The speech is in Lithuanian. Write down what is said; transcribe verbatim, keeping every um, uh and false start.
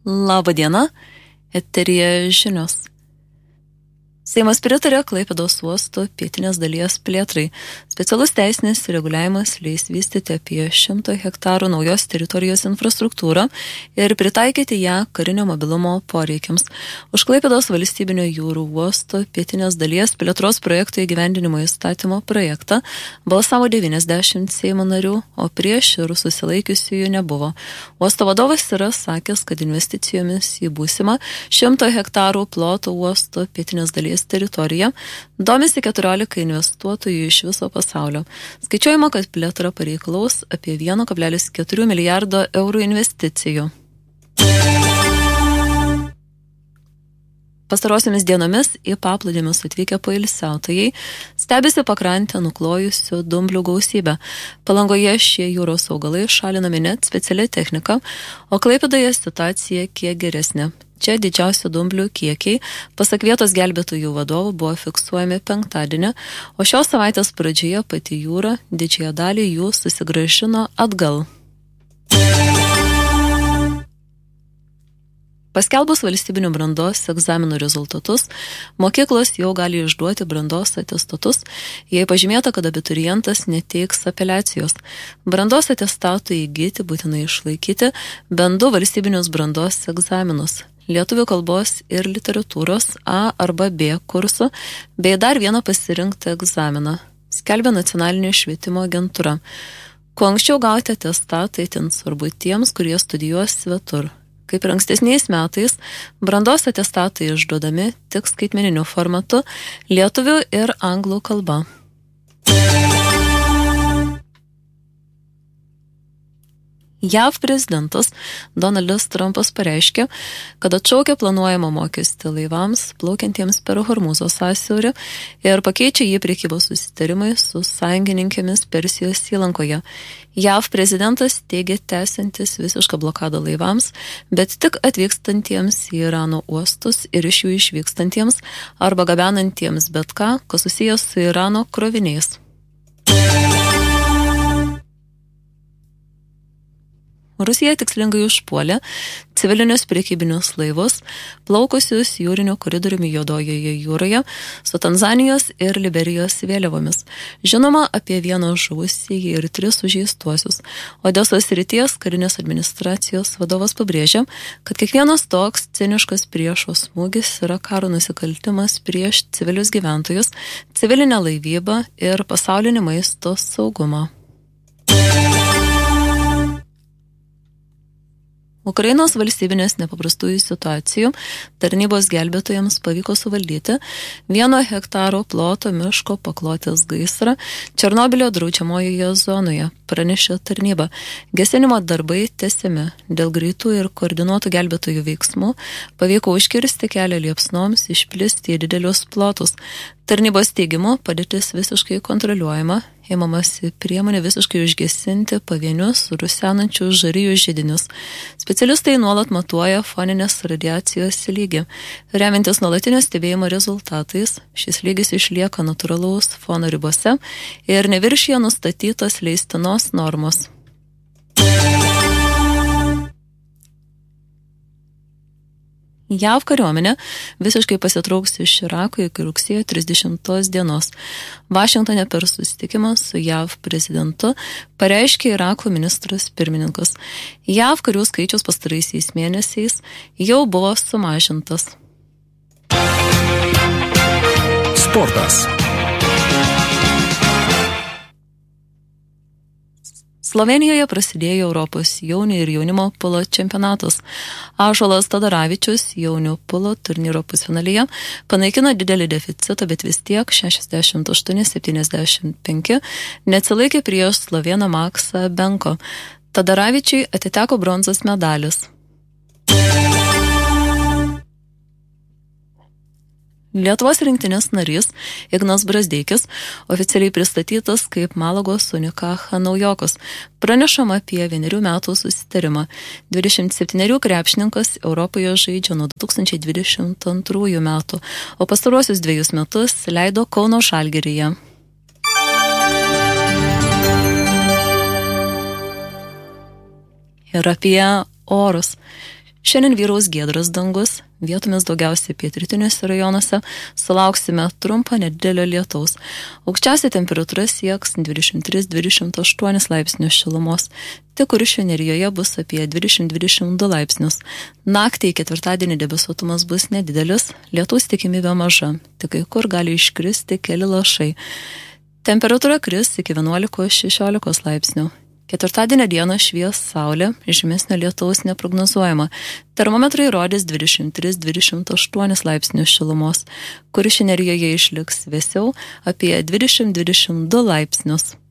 Labą dieną, eteryje žinios. Seimas pritarė Klaipėdos uosto pietinės dalies plėtrai. Specialus teisinis reguliavimas leis vystyti apie šimto hektarų naujos teritorijos infrastruktūrą ir pritaikyti ją karinio mobilumo poreikiams. Už Klaipėdos valstybinio jūrų uosto pietinės dalies plėtros projektų įgyvendinimo įstatymo projektą balsavo devyniasdešimt Seimo narių, o prieš ir susilaikiusiųjų nebuvo. Uosto vadovas yra sakęs, kad investicijomis į būsimą šimto hektarų ploto uosto pietinės dalies teritoriją domisi keturiolika investuotojų iš viso pasaulio. Skaičiuojama, kad plėtra pareikalaus apie vienas kablelis keturi milijardo eurų investicijų. Pastarosiomis dienomis į paplūdimius atvykę poilsiautojai stebisi pakrantę nuklojusių dumblių gausybę. Palangoje šie jūros augalai šalinami net specialia technika, o Klaipėdoje situacija kiek geresnė. Čia didžiausi dumblių kiekiai, pasak vietos gelbėtojų vadovų, buvo fiksuojami penktadienį, o šios savaitės pradžioje pati jūra didžiąją dalį jų susigrąžino atgal. Paskelbus valstybinių brandos egzaminų rezultatus, mokyklos jau gali išduoti brandos atestatus, jei pažymėta, kad abiturientas neteiks apeliacijos. Brandos atestatų įgyti būtinai išlaikyti bent du valstybinius brandos egzaminus. Lietuvių kalbos ir literatūros A arba B kursų, bei dar vieną pasirinktą egzaminą, skelbia Nacionalinė švietimo agentūra. Kuo anksčiau gauti atestatą, itin svarbu tiems, kurie studijuos svetur. Kaip ir ankstesniais metais, brandos atestatai išduodami tik skaitmeniniu formatu lietuvių ir anglų kalba. J A V prezidentas Donaldas Trumpas pareiškė, kad atšaukia planuojamą mokestį laivams plaukiantiems per Hormūzo sąsiaurį ir pakeičia jį prekybos susitarimai su sąjungininkėmis Persijos įlankoje. J A V prezidentas teigia tęsiantis visišką blokadą laivams, bet tik atvykstantiems į Irano uostus ir iš jų išvykstantiems arba gabenantiems bet ką, kas susijęs su Irano kroviniais. Rusija tikslingai užpuolė civilinius prekybinius laivus, plaukusius jūriniu koridoriumi Juodojoje jūroje su Tanzanijos ir Liberijos vėliavomis. Žinoma apie vieną žuvusįjį ir tris sužeistuosius. Odesos srities karinės administracijos vadovas pabrėžė, kad kiekvienas toks ciniškas priešo smūgis yra karo nusikaltimas prieš civilius gyventojus, civilinę laivybą ir pasaulinį maisto saugumą. Ukrainos valstybinės nepaprastųjų situacijų tarnybos gelbėtojams pavyko suvaldyti vieno hektaro ploto miško paklotės gaisrą Černobylio draudžiamojoje zonoje, pranešė tarnyba. Gesinimo darbai tęsiami. Dėl greitų ir koordinuotų gelbėtojų veiksmų pavyko užkirsti kelią liepsnoms išplisti į didelius plotus. Tarnybos teigimu padėtis visiškai kontroliuojama, ėmamasi priemonė visiškai užgesinti pavienius rusenančius žarijų židinius. Specialistai nuolat matuoja foninės radiacijos lygį. Remiantis nuolatinio stebėjimo rezultatais, šis lygis išlieka natūralaus fono ribose ir neviršija nustatytos leistinos normos. J A V kariuomenė visiškai pasitrauks iš Irako iki rugsėjo trisdešimtos dienos. Vašingtone per susitikimą su J A V prezidentu pareiškė Irako ministras pirmininkas. J A V karių skaičius pastaraisiais mėnesiais jau buvo sumažintas. Sportas. Slovėnijoje prasidėjo Europos jaunių ir jaunimo pulo čempionatas. Ąžuolas Todaravičius jaunių pulo turnyro pusfinalyje panaikino didelį deficitą, bet vis tiek šešiasdešimt aštuoni septyniasdešimt penki neatsilaikė prieš slovėną Maksą Benko. Todaravičiui atiteko bronzos medalis. Lietuvos rinktinės narys Ignas Brazdeikis oficialiai pristatytas kaip Malagos Unikaha naujokas. Pranešama apie vienerių metų susitarimą. dvidešimt septynerių krepšininkas Europoje žaidžia nuo du tūkstančiai dvidešimt antrųjų metų, o pastaruosius dviejus metus leido Kauno Žalgiryje. Ir apie orus. Šiandien vyraus giedras dangus, vietomis daugiausiai pietrytiniuose rajonuose, sulauksime trumpą nedidelio lietaus. Aukščiausia temperatūra sieks dvidešimt tris dvidešimt aštuonis laipsnius šilumos, tik Kuršių nerijoje bus apie dvidešimt dvidešimt du laipsnius. Naktį į ketvirtadienį debesuotumas bus nedidelis, lietaus tikimybė maža, tik kai kur gali iškristi keli lašai. Temperatūra kris iki vienuolikos šešiolikos laipsnių. Ketvirtadienio dieną švies saulė, žymesnio lietaus neprognozuojama. Termometrai rodys dvidešimt tris dvidešimt aštuonis laipsnius šilumos. Kuršių nerijoje išliks vėsiau apie dvidešimt dvidešimt du laipsnius.